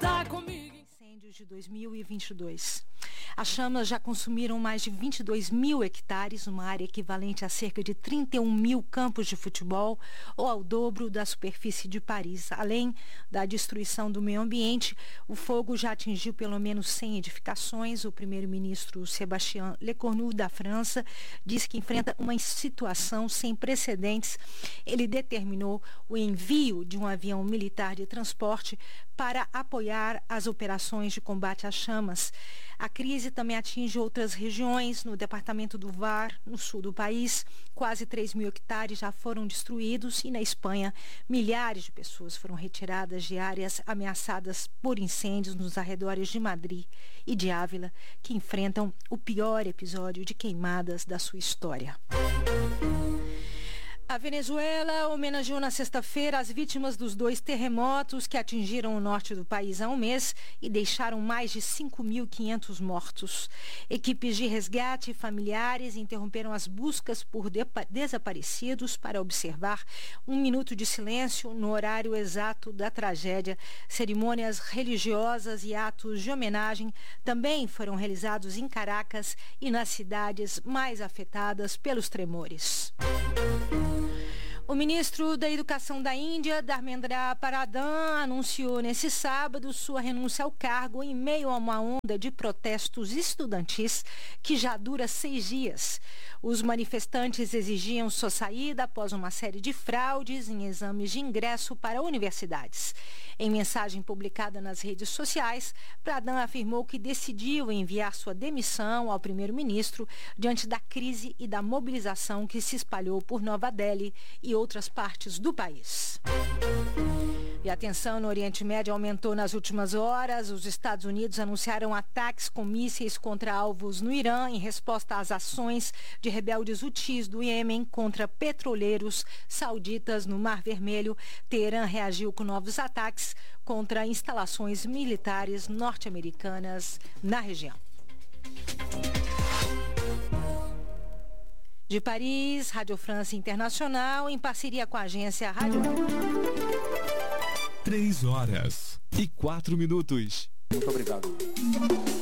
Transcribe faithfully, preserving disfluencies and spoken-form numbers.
Tá comigo. Incêndios de dois mil e vinte e dois. As chamas já consumiram mais de vinte e dois mil hectares, uma área equivalente a cerca de trinta e um mil campos de futebol, ou ao dobro da superfície de Paris. Além da destruição do meio ambiente, o fogo já atingiu pelo menos cem edificações. O primeiro-ministro Sébastien Lecornu, da França, disse que enfrenta uma situação sem precedentes. Ele determinou o envio de um avião militar de transporte para apoiar as operações de combate às chamas. A crise também atinge outras regiões. No departamento do Var, no sul do país, quase três mil hectares já foram destruídos, e na Espanha, milhares de pessoas foram retiradas de áreas ameaçadas por incêndios nos arredores de Madrid e de Ávila, que enfrentam o pior episódio de queimadas da sua história. A Venezuela homenageou na sexta-feira as vítimas dos dois terremotos que atingiram o norte do país há um mês e deixaram mais de cinco mil e quinhentos mortos. Equipes de resgate e familiares interromperam as buscas por desaparecidos para observar um minuto de silêncio no horário exato da tragédia. Cerimônias religiosas e atos de homenagem também foram realizados em Caracas e nas cidades mais afetadas pelos tremores. O ministro da Educação da Índia, Dharmendra Pradhan, anunciou nesse sábado sua renúncia ao cargo em meio a uma onda de protestos estudantis que já dura seis dias. Os manifestantes exigiam sua saída após uma série de fraudes em exames de ingresso para universidades. Em mensagem publicada nas redes sociais, Pradhan afirmou que decidiu enviar sua demissão ao primeiro-ministro diante da crise e da mobilização que se espalhou por Nova Delhi e outras partes do país. E a tensão no Oriente Médio aumentou nas últimas horas. Os Estados Unidos anunciaram ataques com mísseis contra alvos no Irã em resposta às ações de rebeldes hutis do Iêmen contra petroleiros sauditas no Mar Vermelho. Teherã reagiu com novos ataques contra instalações militares norte-americanas na região. De Paris, Rádio França Internacional, em parceria com a agência Rádio... Três horas e quatro minutos. Muito obrigado.